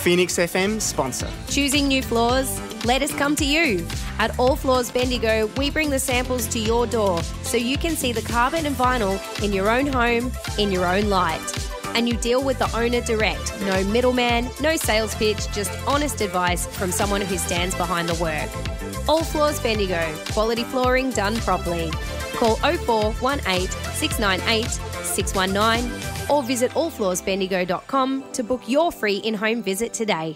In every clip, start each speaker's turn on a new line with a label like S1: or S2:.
S1: Phoenix FM sponsor.
S2: Choosing new floors? Let us come to you. At All Floors Bendigo, we bring the samples to your door so you can see the carpet and vinyl in your own home, in your own light. And you deal with the owner direct. No middleman, no sales pitch, just honest advice from someone who stands behind the work. All Floors Bendigo, quality flooring done properly. Call 0418 698 619 or visit allfloorsbendigo.com to book your free in-home visit today.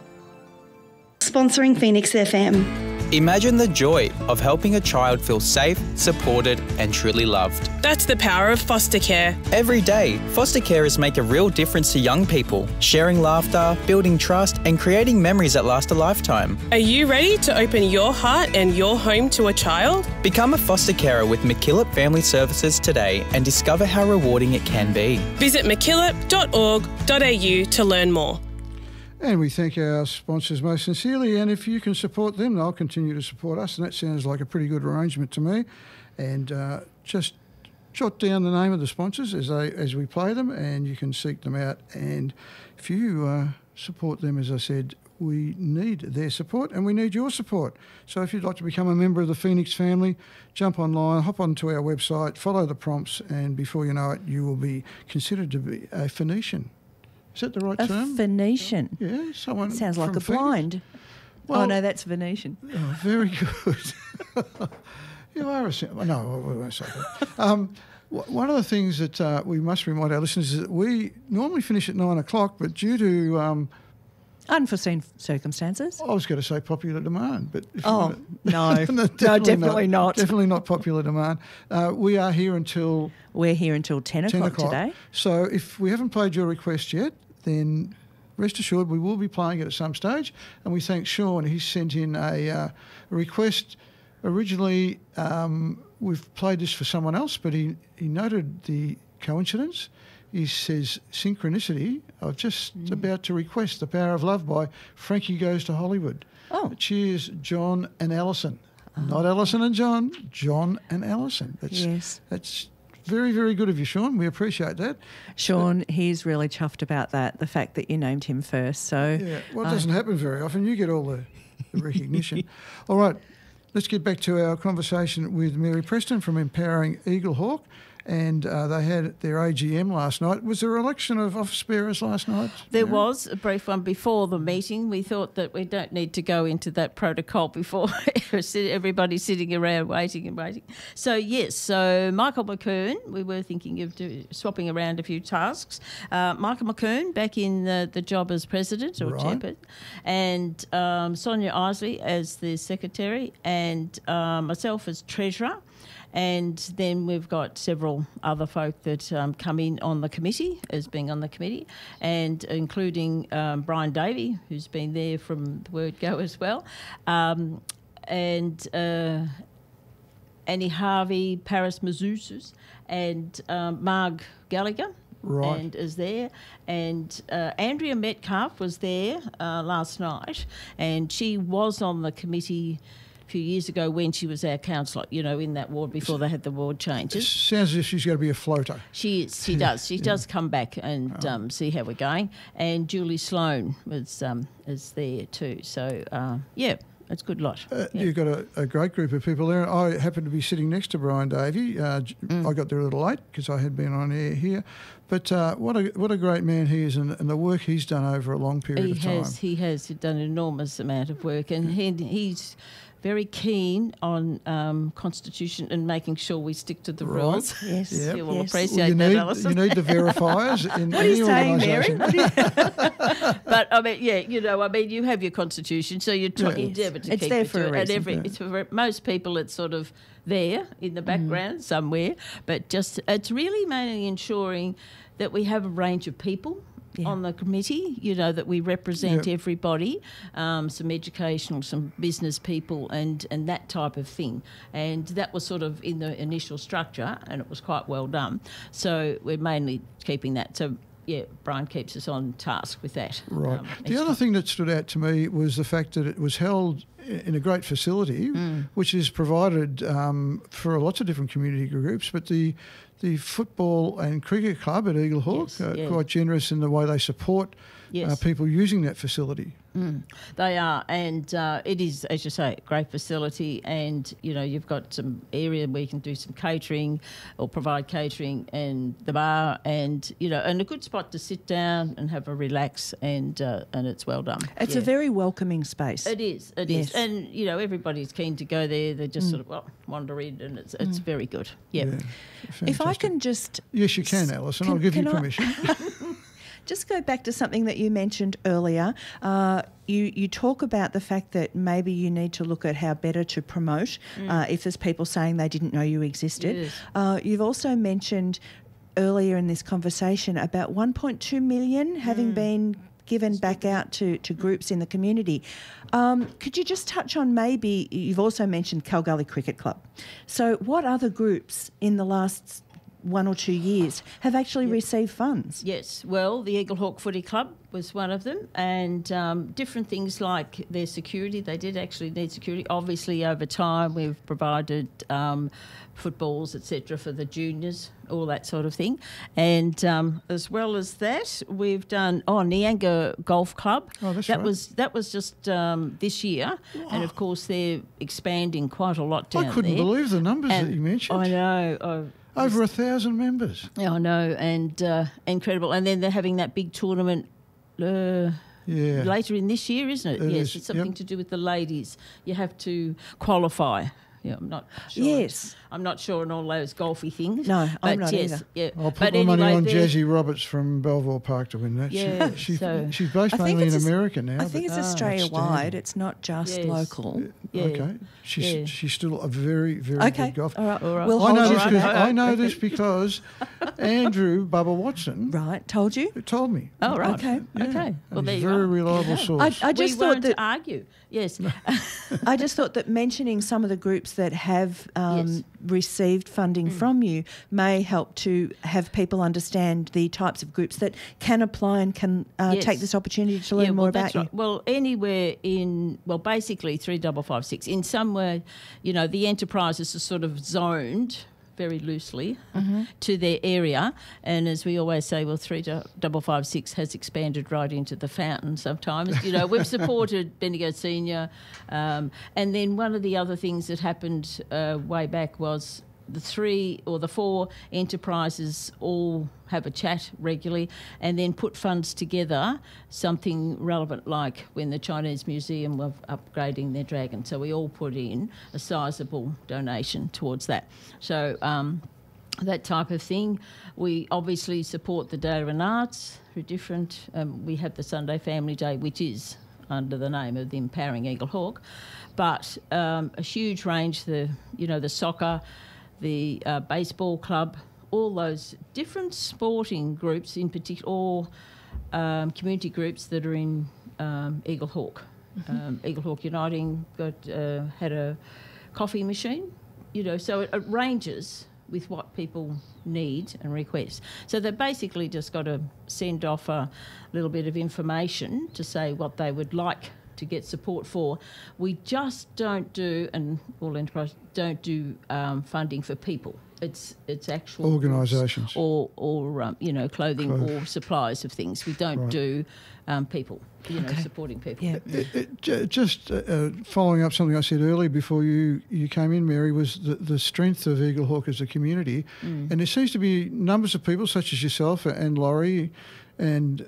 S3: Sponsoring Phoenix FM.
S4: Imagine the joy of helping a child feel safe, supported and truly loved.
S5: That's the power of foster care.
S4: Every day, foster carers make a real difference to young people, sharing laughter, building trust and creating memories that last a lifetime.
S5: Are you ready to open your heart and your home to a child?
S4: Become a foster carer with MacKillop Family Services today and discover how rewarding it can be.
S5: Visit mackillop.org.au to learn more.
S6: And we thank our sponsors most sincerely, and if you can support them, they'll continue to support us, and that sounds like a pretty good arrangement to me. And just jot down the name of the sponsors as we play them, and you can seek them out. And if you support them, as I said, we need their support and we need your support. So if you'd like to become a member of the Phoenix family, jump online, hop onto our website, follow the prompts, and before you know it, you will be considered to be a Phoenician. Is that the right term?
S7: A Phoenician.
S6: Yeah, someone
S7: sounds like
S6: from
S7: a blind.
S6: Well,
S7: oh no, that's Venetian.
S6: Oh, very good. You are a... No, we won't say that. One of the things that we must remind our listeners is that we normally finish at 9 o'clock, but due to...
S7: unforeseen circumstances.
S6: I was going to say popular demand, but...
S7: No, definitely not.
S6: Definitely not popular demand. We are here until...
S7: We're here until 10 o'clock today.
S6: So if we haven't played your request yet, then rest assured we will be playing it at some stage. And we thank Sean. He sent in a request. Originally, we've played this for someone else, but he noted the coincidence. He says, synchronicity, I'm just about to request The Power of Love by Frankie Goes to Hollywood.
S7: Oh.
S6: Cheers, John and Alison. Not Alison and John, John and Alison. That's very, very good of you, Sean. We appreciate that.
S7: Sean, he's really chuffed about that, the fact that you named him first. So
S6: yeah, well, it doesn't happen very often. You get all the recognition. All right, let's get back to our conversation with Mary Preston from Empowering Eaglehawk. And they had their AGM last night. Was there an election of office bearers last night?
S8: There was a brief one before the meeting. We thought that we don't need to go into that protocol before everybody sitting around waiting and waiting. So, yes, Michael McKern, we were thinking of swapping around a few tasks. Michael McKern back in the job as president or chairman, and Sonia Isley as the secretary, and myself as treasurer. And then we've got several other folk that come in on the committee, as being on the committee, and including Brian Davey, who's been there from the word go as well, and Annie Harvey, Paris Mazouzis, and Marg Gallagher.
S6: Right.
S8: And is there. And Andrea Metcalf was there last night, and she was on the committee a few years ago when she was our councillor, in that ward before they had the ward changes.
S6: It sounds as if she's going to be a floater.
S8: She is. She does. She does come back and see how we're going. And Julie Sloan is there too. So, it's a good lot.
S6: You've got a great group of people there. I happened to be sitting next to Brian Davey. I got there a little late because I had been on air here. But what a great man he is, and the work he's done over a long period of time.
S8: He has done an enormous amount of work, and he's very keen on Constitution and making sure we stick to the rules.
S7: Yes,
S6: yep.
S8: You will appreciate that, Alison.
S6: You need the verifiers in any organisation.
S8: But I mean, you have your Constitution, so you endeavour to
S7: it's
S8: keep
S7: there
S8: it
S7: for
S8: to
S7: a
S8: it.
S7: reason.
S8: It's for most people, it's sort of there in the background somewhere, but it's really mainly ensuring that we have a range of people on the committee, that we represent everybody, some educational, some business people and that type of thing. And that was sort of in the initial structure, and it was quite well done. So we're mainly keeping that. So, Brian keeps us on task with that.
S6: Right. The other thing that stood out to me was the fact that it was held in a great facility, which is provided for lots of different community groups. But the football and cricket club at Eagle Hawk are quite generous in the way they support people using that facility.
S8: They are, and it is, as you say, a great facility, and you've got some area where you can do some catering or provide catering, and the bar, and and a good spot to sit down and have a relax, and it's well done.
S7: It's a very welcoming space.
S8: It is,
S7: Yes.
S8: and everybody's keen to go there. They just sort of wander in, and it's very good. Yep.
S6: Yeah,
S7: If I can just...
S6: Yes, you can, Alison. I'll give you permission.
S7: Just go back to something that you mentioned earlier. You talk about the fact that maybe you need to look at how better to promote if there's people saying they didn't know you existed.
S8: Yes.
S7: You've also mentioned earlier in this conversation about 1.2 million having been given back out to groups in the community. Could you just touch on maybe, you've also mentioned Kalgoorlie Cricket Club. So what other groups in the last 1 or 2 years have actually received funds?
S8: Yes, well, the Eagle Hawk Footy Club was one of them, and different things like their security. They did actually need security. Obviously, over time, we've provided footballs, etc., for the juniors, all that sort of thing. And as well as that, we've done Nianga Golf Club.
S6: Oh, that's
S8: that
S6: right.
S8: that was just this year, and of course they're expanding quite a lot down there.
S6: I couldn't believe the numbers
S8: And
S6: that you mentioned.
S8: I know.
S6: Over 1,000 members.
S8: Yeah, I know, and incredible. And then they're having that big tournament later in this year, isn't it?
S6: It
S8: Yes,
S6: is,
S8: it's something to do with the ladies. You have to qualify. Yeah, I'm not sure.
S7: Yes.
S8: I'm not sure on all those golfy things.
S7: No, I'm
S8: but
S7: not
S8: yes,
S7: either.
S8: Yeah.
S6: I'll put
S8: but
S6: my money
S8: anyway,
S6: on
S8: they're-
S6: Jazzy Roberts from Belvoir Park to win that.
S8: Yeah,
S6: she's
S8: so-
S6: based
S7: I think
S6: mainly in
S7: it's
S6: America now.
S7: I think
S6: but
S7: it's Australia-wide.
S6: outstanding.
S7: It's not just
S8: Yes.
S7: local.
S8: Yeah.
S6: Okay.
S8: Yeah.
S6: She's still a very, very
S7: Okay,
S6: good golfer.
S7: all right.
S8: All right.
S7: We'll
S6: I
S7: hold
S6: know
S7: you
S6: this
S7: to
S6: because
S7: that.
S6: I know this because Andrew Bubba Watson
S7: Right, told you?
S6: told me.
S8: Oh, right.
S7: Okay.
S8: Okay. Well,
S6: He's
S8: there
S6: a
S8: you
S6: very
S8: are.
S6: reliable source.
S7: I just
S8: we
S7: thought
S8: won't
S7: that
S8: argue. Yes.
S7: I just thought that mentioning some of the groups that have
S8: Yes.
S7: received funding from you may help to have people understand the types of groups that can apply and can
S8: Yes.
S7: take this opportunity to learn
S8: well,
S7: more
S8: that's
S7: about
S8: right. Well, anywhere basically 3556. In somewhere, the enterprises are sort of zoned very loosely to their area. And as we always say, 3556 has expanded right into the fountain sometimes. We've supported Bendigo Senior. And then one of the other things that happened way back was the 3 or the 4 enterprises all have a chat regularly and then put funds together, something relevant like when the Chinese Museum were upgrading their dragon. So we all put in a sizable donation towards that. So that type of thing. We obviously support the Daily and Arts through different... we have the Sunday Family Day, which is under the name of the Empowering Eagle Hawk, but a huge range, the soccer, the baseball club, all those different sporting groups in particular, or community groups that are in Eagle Hawk. Eagle Hawk Uniting had a coffee machine, so it ranges with what people need and request. So they basically just got to send off a little bit of information to say what they would like to get support for. We just don't do, and all enterprises don't do funding for people. It's actual
S6: Organisations.
S8: or clothing or supplies of things. We don't do people, supporting people.
S7: Yeah.
S6: Just following up something I said earlier before you came in, Mary, was the strength of Eagle Hawk as a community. And there seems to be numbers of people such as yourself and Laurie and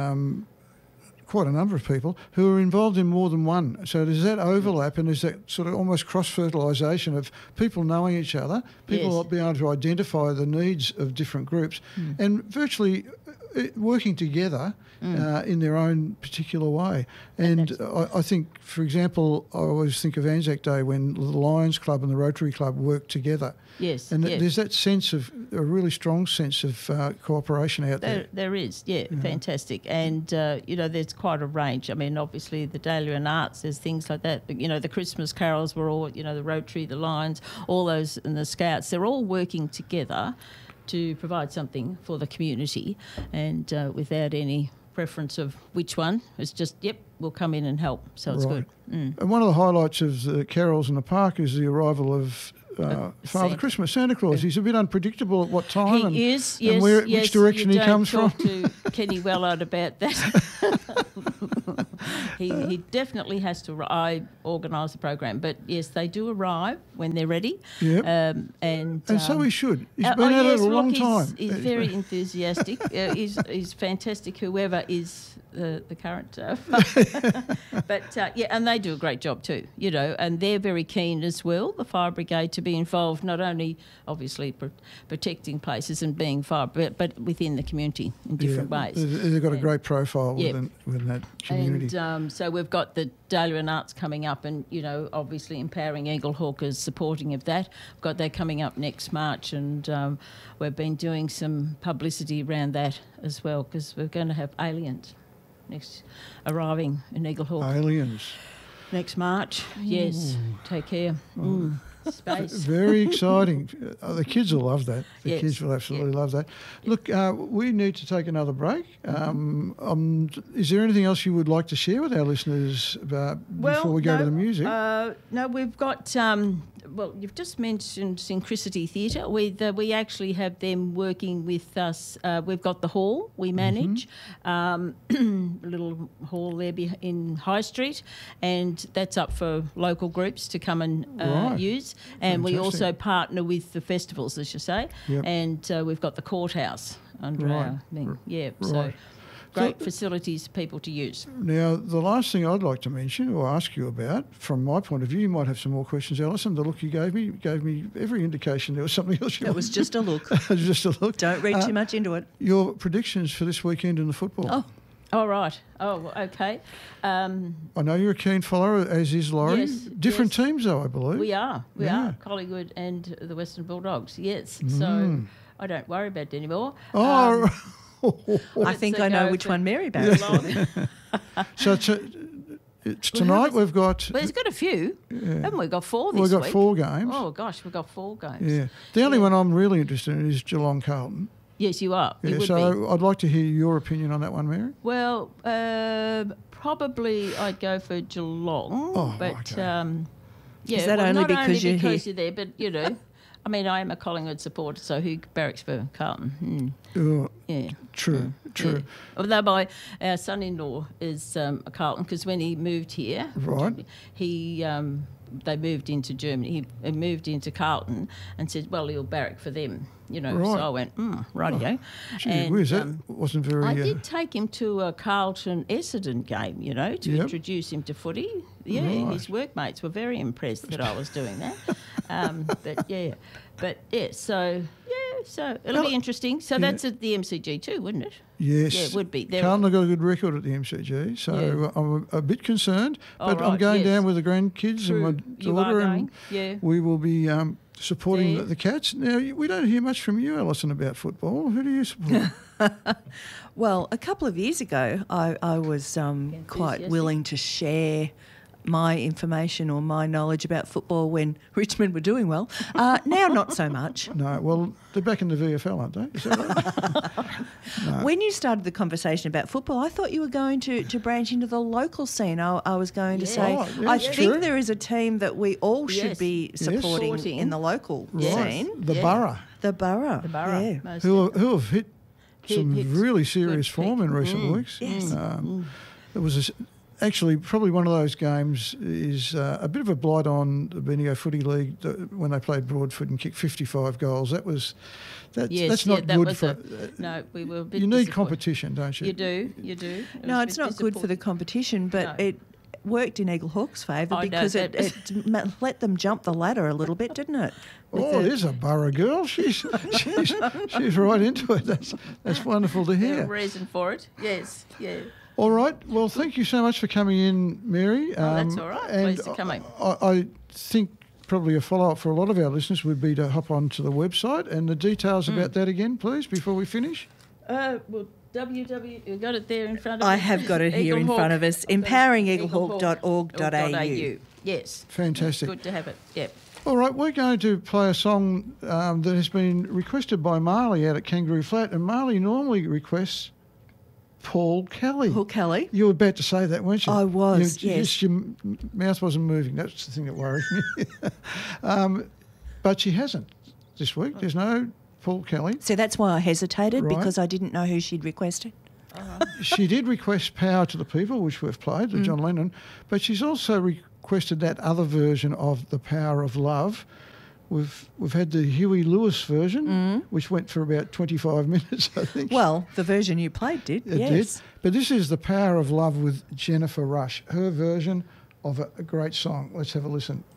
S6: quite a number of people who are involved in more than one. So there's that overlap and there's that sort of almost cross-fertilisation of people knowing each other, people being able to identify the needs of different groups and virtually working together in their own particular way. And I think, for example, I always think of Anzac Day when the Lions Club and the Rotary Club work together.
S8: Yes.
S6: And
S8: yes.
S6: there's that sense of, a really strong sense of cooperation out there.
S8: There is, fantastic. And, there's quite a range. I mean, obviously the Daily and Arts, there's things like that. The Christmas carols were all, the Rotary, the Lions, all those, and the Scouts, they're all working together to provide something for the community and without any preference of which one. It's just, we'll come in and help. So it's
S6: Right.
S8: good.
S6: And one of the highlights of the carols in the park is the arrival of Father
S8: Santa.
S6: Christmas, Santa Claus. He's a bit unpredictable at what time
S8: He is, yes.
S6: and which
S8: yes,
S6: direction
S8: you
S6: he comes
S8: don't
S6: from.
S8: talk to Kenny Wellard about that. he definitely has to. I organise the program, but yes, they do arrive when they're ready.
S6: Yep.
S8: And
S6: so he should. He's been at it a long time.
S8: He's very enthusiastic. He's fantastic. Whoever is the current, but and they do a great job too. And they're very keen as well. The fire brigade to be involved, not only obviously protecting places and being fire, but within the community in different ways.
S6: They've got a great profile within that community.
S8: And so we've got the Dalian Arts coming up, and obviously empowering Eagle Hawkers, supporting of that. We've got that coming up next March, and we've been doing some publicity around that as well, because we're going to have aliens arriving in Eagle Hawk
S6: Aliens.
S8: next March. Yes, take care. Space.
S6: Very exciting. The kids will love that. The
S8: Yes,
S6: kids will absolutely love that. Look, we need to take another break. Is there anything else you would like to share with our listeners before we go to the music?
S8: No, we've got. You've just mentioned Synchronicity Theatre. We actually have them working with us. We've got the hall we manage, a little hall there in High Street, and that's up for local groups to come and use. And we also partner with the festivals, as you say, and we've got the courthouse under our thing. Yeah, so great facilities for people to use.
S6: Now, the last thing I'd like to mention or ask you about, from my point of view, you might have some more questions, Alison. The look you gave me every indication there was something else you
S7: It was just a look.
S6: just a look.
S7: Don't read too much into it.
S6: Your predictions for this weekend in the football.
S8: Oh, right. Oh, okay.
S6: I know you're a keen follower, as is Laurie.
S8: Yes,
S6: Different teams, though, I believe.
S8: We are, Collingwood and the Western Bulldogs, yes. So I don't worry about it anymore.
S7: I think I know which one Mary backs.
S6: So it's tonight we've got...
S8: Well, there's got a few, haven't we? Got 4 this week.
S6: We've got 4 games.
S8: Oh, gosh, we've got 4 games.
S6: Yeah. The only one I'm really interested in is Geelong Carlton.
S8: Yes, you are.
S6: Yeah,
S8: you would
S6: so
S8: be.
S6: I'd like to hear your opinion on that one, Mary.
S8: Well, probably I'd go for Geelong. But,
S7: Is that only
S8: not
S7: because
S8: only
S7: you're
S8: because
S7: here?
S8: you're there, but, I mean, I am a Collingwood supporter, so who barracks for Carlton? Yeah.
S6: True.
S8: Yeah. Although our son-in-law is a Carlton, because when he moved here, they moved into Germany. He moved into Carlton and said, well, he'll barrack for them, So I went, rightio.
S6: Gee whiz, that wasn't very...
S8: I did take him to a Carlton-Essendon game, to introduce him to footy. Yeah, his workmates were very impressed that I was doing that. So it'll be interesting. So that's at the MCG too, wouldn't it?
S6: Yes.
S8: Yeah, it would be.
S6: Carlton have got a good record at the MCG, so I'm a bit concerned. But I'm going down with the grandkids and my daughter, and we will be supporting the Cats. Now, we don't hear much from you, Alison, about football. Who do you support?
S7: Well, a couple of years ago, I was quite willing to share my information or my knowledge about football when Richmond were doing well. Now, not so much.
S6: No, well, they're back in the VFL, aren't they? Is that right? No.
S7: When you started the conversation about football, I thought you were going to branch into the local scene. I was going to say, I think there is a team that we all should be supporting in the local scene.
S6: The Borough.
S7: The Borough.
S8: Yeah.
S6: Who have hit some really serious form in recent weeks.
S7: Yes.
S6: It was actually probably one of those games is a bit of a blight on the Bendigo Footy League when they played Broadford and kicked 55 goals. That's not good for...
S8: no, we were a bit
S6: You need competition, don't you?
S8: You do.
S7: No, it's not good for the competition, but it worked in Eagle Hawk's favour because it let them jump the ladder a little bit, didn't it?
S6: There's a Borough girl. She's right into it. That's wonderful to hear.
S8: There's a reason for it. Yes, yeah.
S6: All right. Well, thank you so much for coming in, Mary.
S8: That's all right. Pleased to come in.
S6: I think probably a follow-up for a lot of our listeners would be to hop onto the website and the details about that again, please, before we finish.
S8: You got it there in front of us?
S7: I have got it here in front of us. EmpoweringEagleHawk.org.au.
S8: Yes.
S6: Fantastic.
S8: Good to have it. Yep.
S6: All right, we're going to play a song that has been requested by Marley out at Kangaroo Flat, and Marley normally requests Paul Kelly.
S7: Paul Kelly.
S6: You were about to say that, weren't you?
S7: I was,
S6: You-
S7: yes.
S6: Your mouth wasn't moving. That's the thing that worried me. But she hasn't this week. There's no Paul Kelly.
S7: So that's why I hesitated,
S6: Right.
S7: because I didn't know who she'd requested.
S6: She did request Power to the People, which we've played, the John Lennon, but she's also requested that other version of The Power of Love. We've had the Huey Lewis version, which went for about 25 minutes, I think.
S7: Well, the version you played did,
S6: It
S7: yes.
S6: did. But this is The Power of Love with Jennifer Rush, her version of a great song. Let's have a listen.